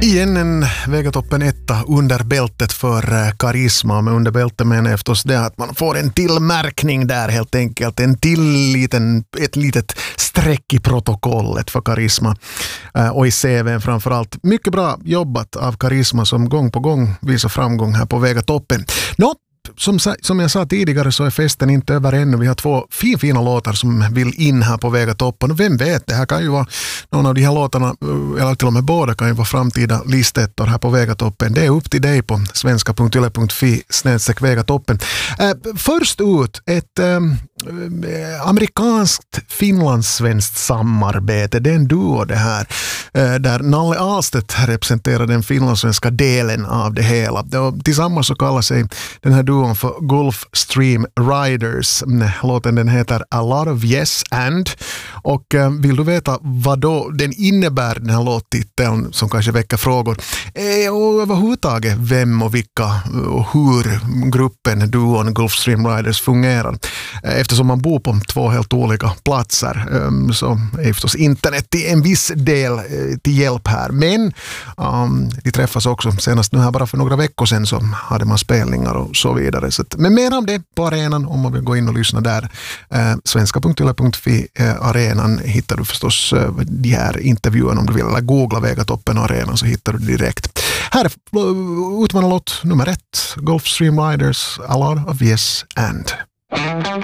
Igen en Vegatoppen etta under bältet för Karisma. Med under bältet menar jag förstås det att man får en tillmärkning där helt enkelt. Ett litet streck i protokollet för Karisma. Och i CV:n framförallt. Mycket bra jobbat av Karisma som gång på gång visar framgång här på Vegatoppen. Som jag sa tidigare så är festen inte över ännu. Vi har två fina låtar som vill in här på Vegatoppen. Och vem vet, det här kan ju vara någon av de här låtarna, eller till och med båda kan ju vara framtida listettor här på Vegatoppen. Det är upp till dig på svenska.yle.fi/Vegatoppen. Först ut ett amerikanskt finlandssvenskt samarbete. Det är en duo det här. Där Nalle Ahlstedt representerar den finlandssvenska delen av det hela. Tillsammans så kallar sig den här duon för Gulfstream Riders. Låten den heter A Lot of Yes And. Och vill du veta vad då den innebär, den här låttiteln som kanske väcker frågor och överhuvudtaget vem och vilka och hur gruppen duon Gulfstream Riders fungerar. Eftersom man bor på två helt olika platser så är förstås internet till en viss del till hjälp här. Men de träffas också senast nu här bara för några veckor sedan så hade man spelningar och så vidare. Så men mer om det på arenan om man vill gå in och lyssna där. Svenska.yle.fi arenan hittar du förstås de här intervjuerna om du vill. Eller googla Vegatoppen arenan så hittar du direkt. Här är utmanarlåt nummer 1. Gulfstream Riders, A Lot of Yes And.